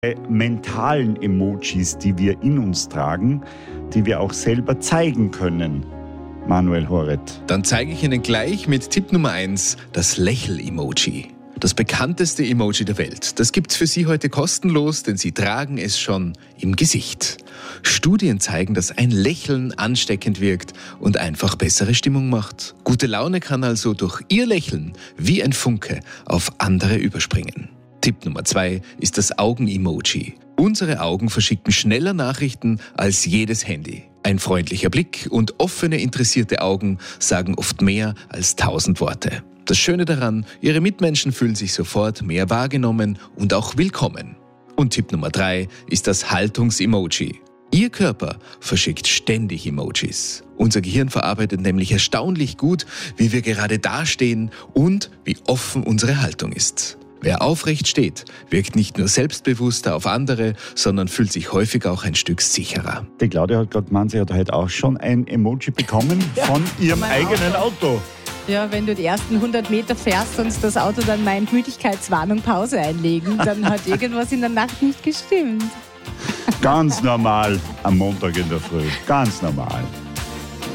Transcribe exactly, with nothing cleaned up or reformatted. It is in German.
mentalen Emojis, die wir in uns tragen, die wir auch selber zeigen können. Manuel Horet. Dann zeige ich Ihnen gleich mit Tipp Nummer eins das Lächel-Emoji. Das bekannteste Emoji der Welt. Das gibt's für Sie heute kostenlos, denn Sie tragen es schon im Gesicht. Studien zeigen, dass ein Lächeln ansteckend wirkt und einfach bessere Stimmung macht. Gute Laune kann also durch Ihr Lächeln wie ein Funke auf andere überspringen. Tipp Nummer zwei ist das Augen-Emoji. Unsere Augen verschicken schneller Nachrichten als jedes Handy. Ein freundlicher Blick und offene, interessierte Augen sagen oft mehr als tausend Worte. Das Schöne daran, Ihre Mitmenschen fühlen sich sofort mehr wahrgenommen und auch willkommen. Und Tipp Nummer drei ist das Haltungs-Emoji. Ihr Körper verschickt ständig Emojis. Unser Gehirn verarbeitet nämlich erstaunlich gut, wie wir gerade dastehen und wie offen unsere Haltung ist. Wer aufrecht steht, wirkt nicht nur selbstbewusster auf andere, sondern fühlt sich häufig auch ein Stück sicherer. Die Claudia hat gerade gemeint, sie hat heute auch schon ein Emoji bekommen von ihrem eigenen Auto. Ja, wenn du die ersten hundert Meter fährst und das Auto dann meint, Müdigkeitswarnung, Pause einlegen, dann hat irgendwas in der Nacht nicht gestimmt. Ganz normal am Montag in der Früh. Ganz normal.